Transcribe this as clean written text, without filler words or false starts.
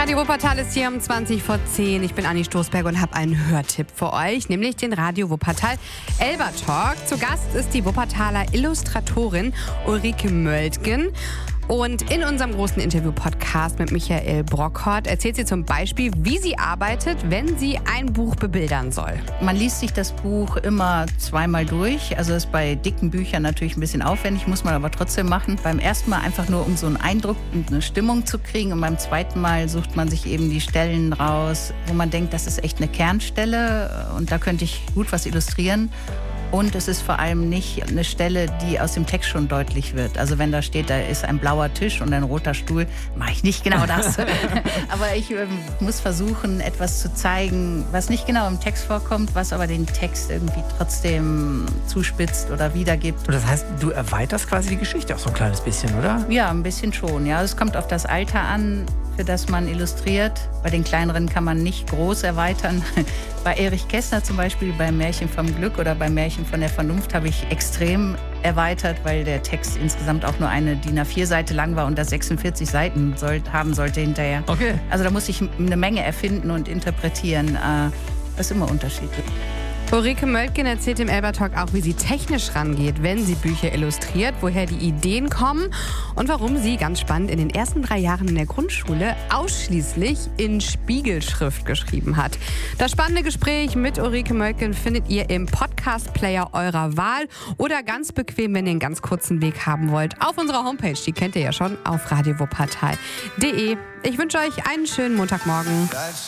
Radio Wuppertal ist hier um 20:10. Ich bin Anni Stoßberg und habe einen Hörtipp für euch, nämlich den Radio Wuppertal Elbertalk. Zu Gast ist die Wuppertaler Illustratorin Ulrike Möltgen. Und in unserem großen Interview-Podcast mit Michael Brockhart erzählt sie zum Beispiel, wie sie arbeitet, wenn sie ein Buch bebildern soll. Man liest sich das Buch immer zweimal durch. Also ist bei dicken Büchern natürlich ein bisschen aufwendig, muss man aber trotzdem machen. Beim ersten Mal einfach nur, um so einen Eindruck und eine Stimmung zu kriegen. Und beim zweiten Mal sucht man sich eben die Stellen raus, wo man denkt, das ist echt eine Kernstelle und da könnte ich gut was illustrieren. Und es ist vor allem nicht eine Stelle, die aus dem Text schon deutlich wird. Also wenn da steht, da ist ein blauer Tisch und ein roter Stuhl, mache ich nicht genau das. Aber ich muss versuchen, etwas zu zeigen, was nicht genau im Text vorkommt, was aber den Text irgendwie trotzdem zuspitzt oder wiedergibt. Und das heißt, du erweiterst quasi die Geschichte auch so ein kleines bisschen, oder? Ja, ein bisschen schon. Ja, es kommt auf das Alter an, für das man illustriert. Bei den kleineren kann man nicht groß erweitern. Bei Erich Kästner zum Beispiel, beim Märchen vom Glück oder beim Märchen von der Vernunft habe ich extrem erweitert, weil der Text insgesamt auch nur eine DIN A4-Seite lang war und das 46 Seiten haben sollte hinterher. Okay. Also da muss ich eine Menge erfinden und interpretieren. Das ist immer unterschiedlich. Ulrike Möltgen erzählt im Elbertalk auch, wie sie technisch rangeht, wenn sie Bücher illustriert, woher die Ideen kommen und warum sie, ganz spannend, in den ersten 3 Jahren in der Grundschule ausschließlich in Spiegelschrift geschrieben hat. Das spannende Gespräch mit Ulrike Möltgen findet ihr im Podcast-Player eurer Wahl oder ganz bequem, wenn ihr einen ganz kurzen Weg haben wollt, auf unserer Homepage. Die kennt ihr ja schon, auf radiowuppertal.de. Ich wünsche euch einen schönen Montagmorgen.